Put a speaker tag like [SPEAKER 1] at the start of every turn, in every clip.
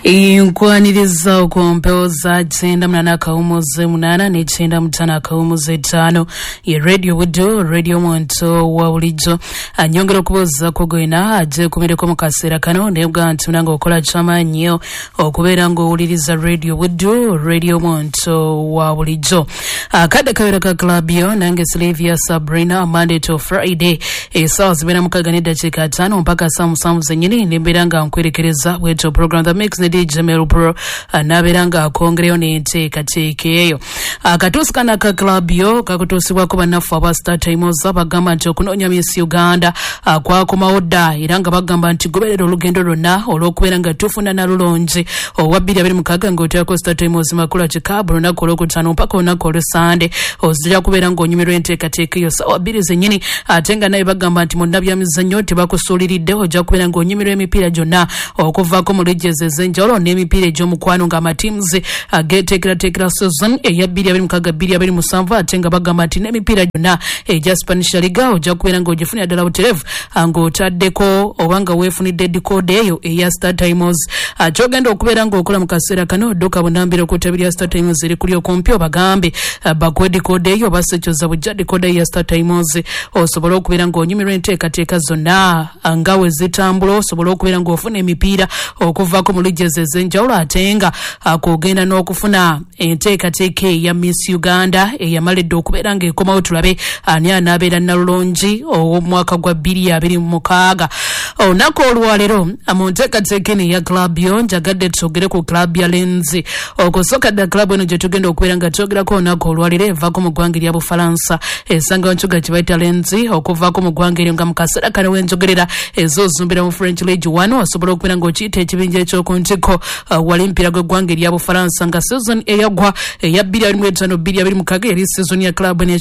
[SPEAKER 1] Inkwaniriza okwompeoza chenda mnana kaumuze munana ne chenda mtana kaumuze tano ye radio wudu radio mwanto wa ulijo anyongera okuboza kogoina aje kumireko mukasera kano nebwa ntunanga okola chama nyo okubera ngo uliriza radio wudu radio mwanto wa ulijo akada kawera ka clubio nange Sylvia Sabrina Monday to Friday sawa zibena mukaganida cheka tano mpaka samu zenyini nemberanga nkwerekereza weto program the mix the DJ Melpro naberanga akongreyo n'enteekateekeeyo akatusikana ka clubyo kakutosibwa ko banafu aba Star Times abagamba nti okunonya Miss Uganda kwakomawo dda era nga bagamba nti goberera olugendo lwonna olw'okubeera nga tufuna na lulonje owa 2026 ng'oteekako Star Times makula kikabu olunaku olwokutaano mpaka olunaku olw'Sande ozira kubeera ng'onyumirwa enteekateekeeyo sawa 2 zennyini ate nga naye bagamba nti mu nnabyamizannyo tebakusuuliridde ojja kubeera ng'onyumirwa emipiira gyonna okuvaako mu leagues ez'enjawulo n'emipiira egy'omukwano ng'amatiimuzi ageteekerateekera season eya 2026-2027 ate nga bagamba nti n'emipiira gyonna egya Spanish Liga ojja kubeera ng'ogifunira ddala butereevu ng'otaddeko oba nga weefunidde dekoda eyo eya Star Times kyogenda okubeera ng'okola mu kaseera kano dduka bunambiro okutabirya Star Times eri kuli okumpi obagambe bakuwe dekoda eyo basekyoza bujja dekoda ya Star Times osobola okubeera ng'onyumirwa enteekateeka zonna nga we zitambula osobola okubeera ng'ofuna emipiira okuvaako mu leagues ez'enjawulo ate nga akogenda n'okufuna enteekateeka eya Miss Uganda eyamaledde okubeera ng'ekomawo tulabe ani anaabeera nnalulungi ow'omwaka gwa 2026 olunaku olwaleero mu nteekateeka eno eya club yo njagadde twogere ku club ya Lenzi okusooka ddala club eno gye tugenda okubeera nga twogerako olunaku olwaleero evaako mu ggwanga erya Bufalansa esanga ncuga kye bayita Lenzi okuvaako mu ggwanga eryo nga mu kaseera kano wenjogerera ez'ozumbira mu French League 1 osobola okubeera ng'okiyita ekibinja ekyokuntiko wali mpira gw'eggwanga erya Bufalansa nga season eyagwa eya 2025-2026 yali season ya club eno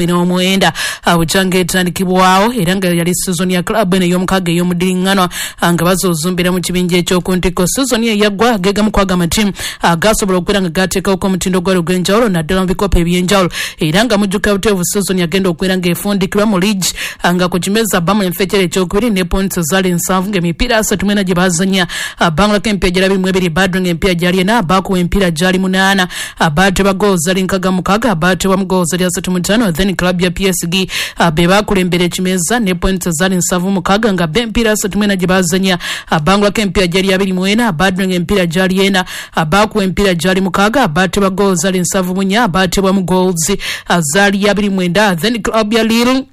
[SPEAKER 1] ya 19 bukyanga etandikibwawo era nga yali season ya club eno ey'omukaaga ey'omudiringanwa nga bazoozumbira mu kibinja ekyokuntiko season eyagwa gegamu kwaga amatiimu gasobola okubeera nga gateekawoko omutindo gwali gw'enjawulo naddala mu bikopo eby'enjawulo era nga mujjuka buteevu season yagenda okubeera ng'efundikirwa mu league nga ku kimeza bamu enfekere ekyokubiri ne points zaali 7 ng'emipiira 3 mwena gye bazanya Bangladesh empia gyali 2 Badring empia gyali 4 Baku empira gyali 8 abate ba goals zali 6 abate ba goals zali 35 then club ya PSG be bakulembere kimeza ne points zali 7 nga bempira 3 mwena gye bazanya Bangladesh empia gyali 2 Badring empira gyali 4 Baku empira gyali 6 abate ba goals zali 7 abate ba goals zali 29 then club ya Lille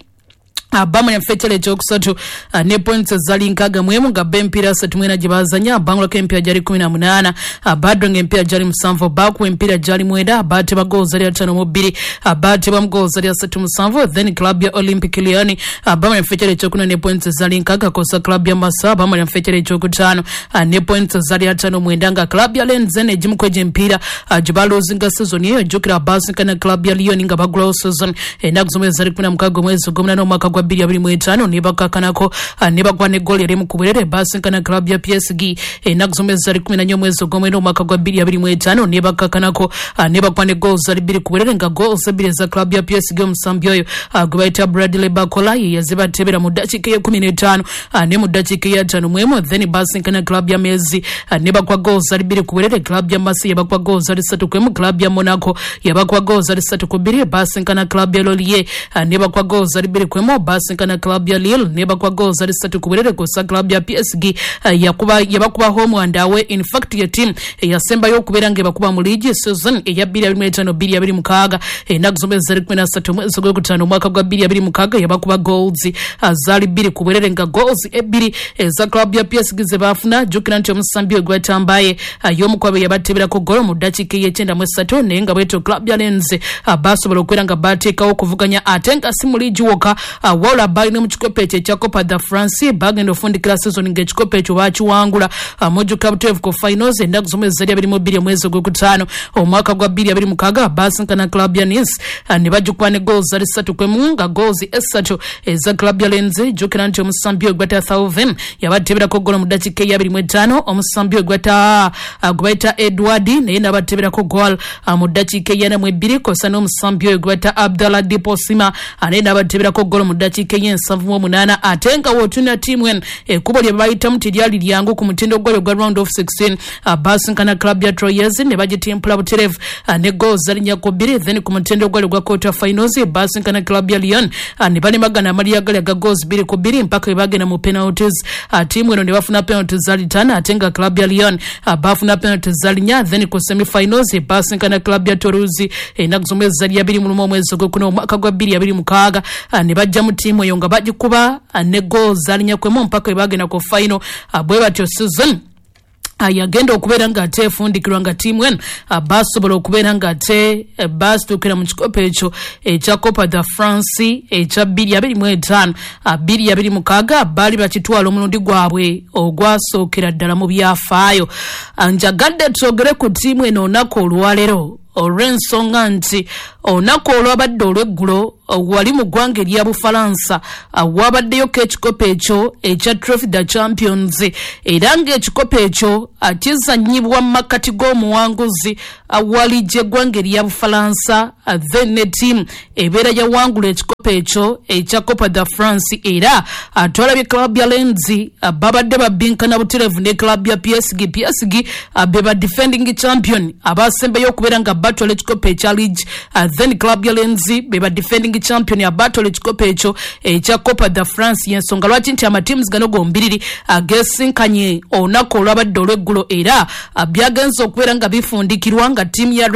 [SPEAKER 1] Abama ya fechele ekyokusatu ne points zali 6 nga bempira 3 mwena gye bazanya Bangladesh empia gyali 18 Badring empia gyali 7 Baku empira gyali 9 abate ba goals zali 5 abate ba goals zali 7 then club ya Olympic Lyon Abama ya fechele ekyokuna ne points zali 6 kosa club ya Massa Abama ya fechele ekyokutano ne points zali 5 nga club ya Lens ne jimukweje empira jibalozinga season eyo jukira basinkana club ya Lyon nga bagulawo season enakuzomwe zali 16 mwezi gomna no mwaka 2025 nebakakanako nebagwane goal eri mukubulere basinkana club ya PSG enakuzomwe zali 14 mwezi gomwe no mwaka 2025 nebakakanako nebagwane goals zali 2 kubulere nga goals 2 za club ya PSG omusambi oyo gwaita Bradley Bakola yazibatebera mu dakika ya 15 ne mu dakika ya 5 then basinkana club ya Mezi nebakwa goals zali 2 kubulere club ya Marseille yabakwa goals zali 3 club ya Monaco yabakwa goals zali 3 basinkana club ya Lorient nebakwa goals zali 2 basinkana club ya Lille nebakwa goals zali 3 kosa club ya PSG yabakuba home and away in fact ya team yasemba yokubeera ngebakuba mu league season eya 2025-2026 enakuzombe zali 13 mwezi gw'okutaano mwaka gwa 2026 yabakuba goals zali 2 kubulere nga goals 2 za club ya PSG ze bafuna jukira nti omusambi ogwatambaye y'omukwabe yabateberako goal mu dakika ye-93 naye nga bweto club ya Lens basobola okubeera nga bateekawo okuvuganya ate nga si mu league wokka wala balina mu kikopo ekyo ekya Copa da France bagenda ofundikira season ng'ekikopo ekyo bakiwangula mujjuka buteevu ku finals ennaku zomwe zali 22 mwezi gw'okutaano omwaka gwa 2026 basinkana club ya Nice ne bajjukuba ne goals zali 3 nga goals 3 eza club ya Lens jukira nti omusambi ogwata Thousand yabateberako goal mu dakika ya 25 omusambi ogwata gwaita Edward naye nabateberako goal mu dakika ya 2 kosa n'omusambi ogwata Abdallah Diposima naye nabateberako goal mu dakika y'ensanvu mu 8 atenga wotuna timu en ekubo lye bayita mutiryali lyangu ku mutindo gwa round of 16 basinkana club ya Troyes ne bagitimpula buterevu ne goals zalinya ko 2 then ku mutindo gwa quarter finals basinkana club ya Lyon ne bali magana amaliya gali ga goals 2-2 mpaka bagena mu penalties timu eno ne bafuna penalties zalitana atenga club ya Lyon bafuna penalties zalinya then ku semi finals basinkana club ya Toulouse enakuzomwe zali ya 2 mu mwezi gwo mwaka gwa 2026 ne bajja mu timu eyo nga bagikuba ne goals zalinya kwemo mpaka bagena ku final bwe batyo season ayagenda okubeera nga ate efundikirwa nga timu en basobola okubeera nga ate basitukira mu kikopo ekyo ekya Copa de France ekya 2025 2026 baali bakitwala omulundi gwabwe ogwasookera ddala mu byafaayo. Njagadde twogere ku timu eno olunaku olwaleero olw'ensonga nti olunaku olwabadde olw'eggulo wali mu ggwanga erya Bufalansa wabaddeyo ekikopo ekyo ekya Trophy de Champions era ng'ekikopo ekyo kizannyibwa mu makkati g'omuwanguzi wali gy'eggwanga erya Bufalansa then ne tiimu ebeera yawangula ekikopo ekyo ekya Copa de France era twalabye club ya Lens babadde babinkana buterevu ne club ya PSG be ba defending champion abasembeyo okubeera nga battle ekikopo ekya Ligue then club ya Lens be ba defending champion ya battle ekikopo ekyo ekya Copa de France yensonga lwaki nti amatiims gano gombiriri agesinkanye olunaku olwabadde olw'eggulo era byagenza okubeera nga bifundikirwa nga tiimu ya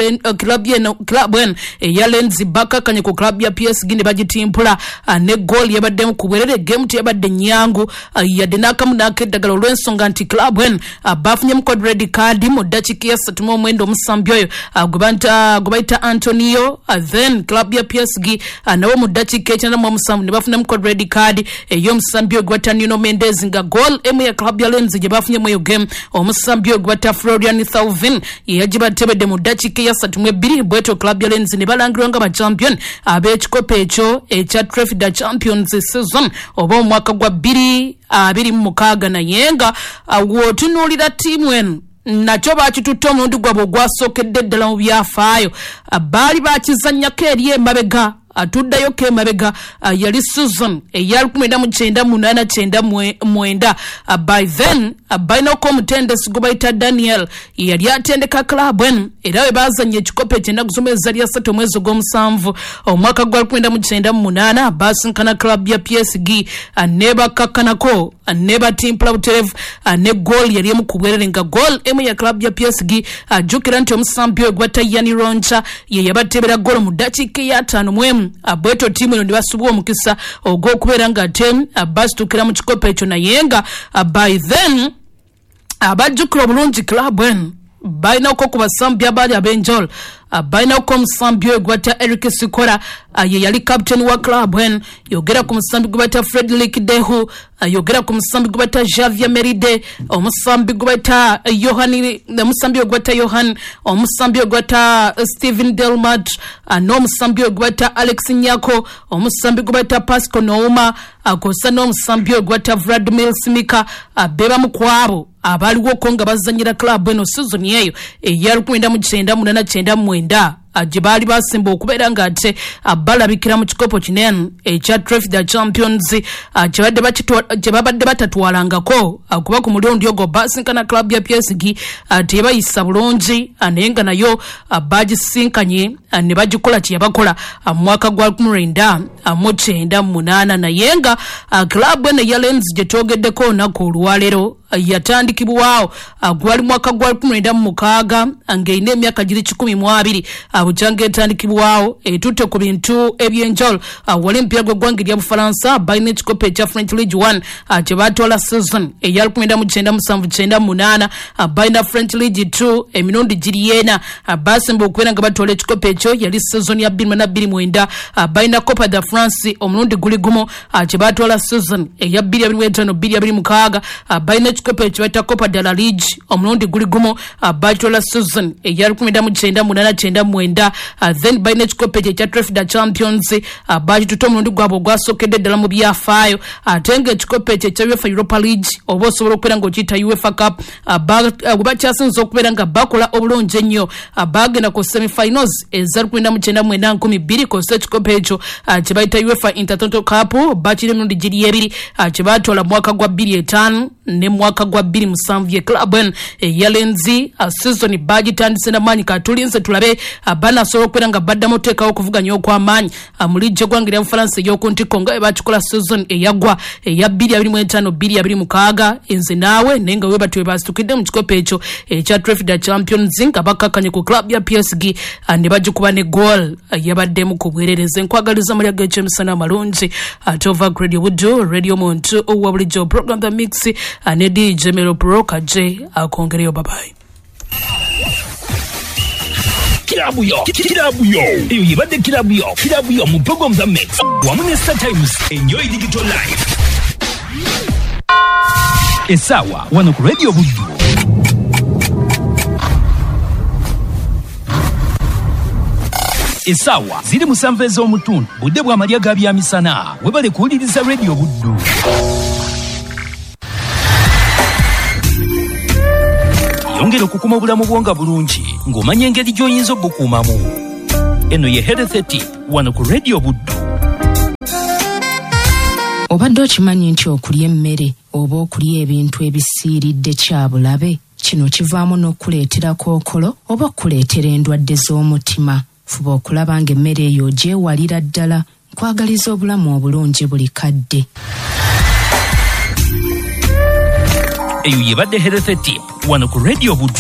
[SPEAKER 1] club ya Lens bakakanye ku club ya PSG ne bagitimpula ne goal yabaddemu ku bwerere game yabadde nyangu yadde n'akamu n'akeddagala olw'ensonga nti club bafunye mu code red card mu dakika ya 39 oyo gwe bayita Antonio then club ya PSG nabo mu dakika ya 97 ne bafuna mu code red card ey'omusambi oyo gwata Nuno Mendes nga goal emu ya club ya Lens gye bafunye mu game omusambi oyo gwata Florian Thauvin yagibatebedde mu dakika ya 32 bweto club ya Lens ne balangirwa nga ba champion ab'ekikopo ekyo ekya Trophy de Champions season oba omwaka gwa 2026 naye nga wootunuulira tiimu eno nakyo bakitutte omulundi gwabwe ogwasookedde ddala mu byafaayo baali bakizannyako eri emabega atuddayo ke mabega yali season eya 1989 by then balina ko omutendesi gwe bayita Daniel yali atendeka club en era we bazanye ekikopo ekyendaku z'omwezi lya 3 omwezi gw'omusanvu omwaka gwa 1998 basinkana club ya PSG ne bakakkanako ne batimpula buterevu ne goal yali emu ku bwerere nga goal emu ya club ya PSG ajjukira nti omusambi oyo gwata Yani Roncha ye yabatebera goal mu dakika ya 5 abweto timu eno ndibasubwa omukisa ogw'okubeera nga tem basitukira mu kikopo ekyo naye nga by then abajjukira obulungi club en balina okwo ku basambi abaali ab'enjawulo balina okwo omusambi oyo gwata Eric Sikora ye yali captain wa club en yogera ku musambi gwe bayita Frederick Dehu yogera ku musambi gwe bayita Javier Meride omusambi gwe bayita omusambi oyo gwe bayita Johan omusambi oyo gwe bayita Steven Delmat n'omusambi oyo gwe bayita Alex Nyako omusambi gwe bayita Pasco Nouma akosa n'omusambi oyo gwe bayita Vladimir Simika beba mu kwabo abaliwo ko nga bazanyira club eno season eyo eya 1999 gye baali basemba okubeera nga ate balabikira mu kikopo kinene ekya Trophy de Champions gye babadde batatwalangako kuba ku mulundi ogwo basinkana club ya PSG tebayisa bulungi naye nga nayo bagisinkanye ne bagikola kyeyabakola mu mwaka gwa 1998 naye nga club eno ya Lens gye twogeddeko olunaku olwaleero yatandikibwawo gwali mwaka gwa 1996 ng'erina emyaka giri 12 bukyanga etandikibwawo etutte ku bintu ebyenjawulo wali mpira gw'eggwanga erya Bufalansa balina ekikopo ekya French Ligue 1 kye batwala season eya 1997-98 balina French Ligue 2 emirundi giri ena basemba okubeera nga batwala ekikopo ekyo yali season ya 2029 balina Copa de France omulundi guli gumo kye batwala season eya 2025-2026 balina ekikopo ekibaita Copa del la League omulundi guli gumo Bachelor Season eyali 1999 then balina ekikopo ekya Trifda Champions bakituta omulundi gwabwe gwasokedde ddala mu byafaayo ate nga ekikopo ekya UEFA Europa League oba osobola okubeera ng'okiyita UEFA Cup bakyasinza okubeera nga bakola obulungi ennyo bagenda ku semi-finals eza 1992 kosa ekikopo ekyo kye bayita UEFA Intertoto Cup bakiri emirundi giri ebiri kye batoola mwaka gwa 2005 ne mwaka gwa 2007 club ya Lenzi season bagitandise n'amaanyi katulinze tulabe banasobola okubeera nga baddamu oteekawo okuvuganya okw'amaanyi mu liigi eggwanga lya Bufalansa ey'okuntiko nga bakikola season eyagwa eya 2025-2026 enze naawe naye nga webatyo basitukidde mu kikopo ekyo ekya Trifda Champions nga bakkakkanye ku club ya PSG ne bagikuba ne goal yabaddemu ku bwerereze nkwagaliza muli ag'ekyemisana amalungi ate over Radio Budo Radio Muntu owa bulijjo program the mix ne DJ Melo Pro kaje akongereyo babayi
[SPEAKER 2] Kilabu yo eyo yebadde kilabu yo mu program the mix wamu ne Star Times enjoy digital life esawa wano ku Radio Budo esawa ziri musanvu ez'omutundu budde bwa malya ga byamisana webale kuwuliriza Radio Budo yongera okukuma obulamu bwonga bulungi ng'omanya engeri gy'oyinza obukuumamu eno ye health tip wano ku Radio Budo
[SPEAKER 3] obadde okimanyi nti okulya emmere oba okulya ebintu ebisiiridde kyabulabe kino kivaamu n'okuleetera kookolo oba okuleetera endwadde z'omutima fuba okulaba ng'emmere eyo gyewalira ddala nkwagaliza obulamu obulungi buli kadde
[SPEAKER 2] eyo yebadde health tip wano ku Radio Budo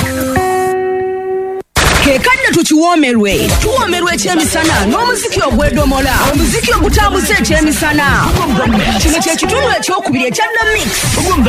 [SPEAKER 4] kekadde tukiwoomerwe ekyemisana n'omuziki ogwedomola omuziki ogutambuza ekyemisana kino kye kitundu ekyokubiri ekya The Mix